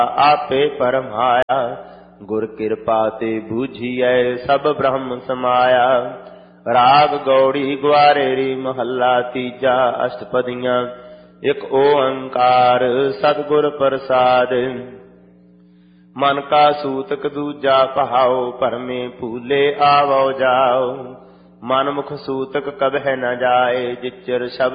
आपे परमाया। गुर कृपा ते बूझिए सब ब्रह्म समाया। राग गौड़ी ग्वारेरी महला तीजा। अष्टपदियां एक ओंकार सतगुर प्रसाद। मन का सूतक दूजा पहाओ परमे फूले आवो जाओ। मन मुख सूतक कबह न जाए जिचर शब्द